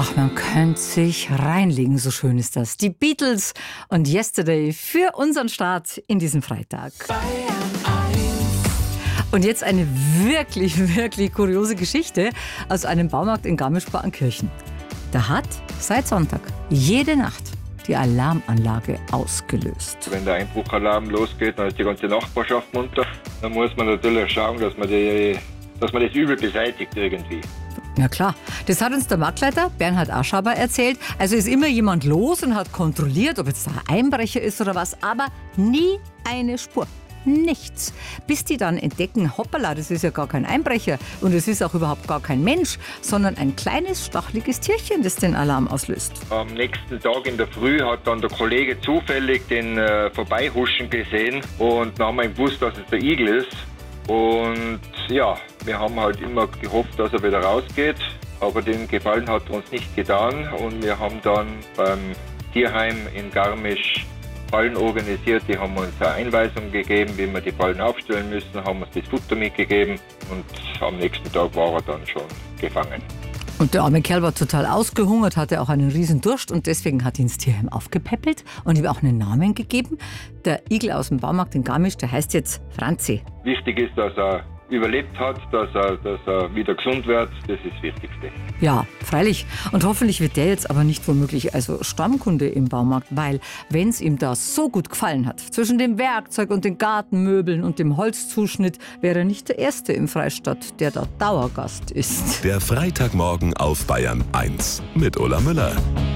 Ach, man könnte sich reinlegen, so schön ist das. Die Beatles und Yesterday für unseren Start in diesen Freitag. Und jetzt eine wirklich, wirklich kuriose Geschichte aus einem Baumarkt in Garmisch-Partenkirchen. Da hat seit Sonntag jede Nacht die Alarmanlage ausgelöst. Wenn der Einbruchalarm losgeht, dann ist die ganze Nachbarschaft munter. Dann muss man natürlich schauen, dass man das Übel beseitigt irgendwie. Ja klar, das hat uns der Marktleiter Bernhard Aschaber erzählt. Also ist immer jemand los und hat kontrolliert, ob jetzt da ein Einbrecher ist oder was, aber nie eine Spur. Nichts. Bis die dann entdecken, hoppala, das ist ja gar kein Einbrecher und es ist auch überhaupt gar kein Mensch, sondern ein kleines, stacheliges Tierchen, das den Alarm auslöst. Am nächsten Tag in der Früh hat dann der Kollege zufällig den vorbeihuschen gesehen und dann haben wir gewusst, dass es der Igel ist. Und ja, wir haben halt immer gehofft, dass er wieder rausgeht, aber den Gefallen hat uns nicht getan und wir haben dann beim Tierheim in Garmisch Fallen organisiert, die haben uns eine Einweisung gegeben, wie wir die Fallen aufstellen müssen, haben uns das Futter mitgegeben und am nächsten Tag war er dann schon gefangen. Und der arme Kerl war total ausgehungert, hatte auch einen riesen Durst und deswegen hat ihn das Tierheim aufgepäppelt und ihm auch einen Namen gegeben. Der Igel aus dem Baumarkt in Garmisch, der heißt jetzt Franzi. Wichtig ist, dass er überlebt hat, dass er wieder gesund wird, das ist das Wichtigste. Ja, freilich. Und hoffentlich wird der jetzt aber nicht womöglich also Stammkunde im Baumarkt, weil wenn es ihm da so gut gefallen hat, zwischen dem Werkzeug und den Gartenmöbeln und dem Holzzuschnitt, wäre er nicht der Erste im Freistaat, der da Dauergast ist. Der Freitagmorgen auf Bayern 1 mit Ulla Müller.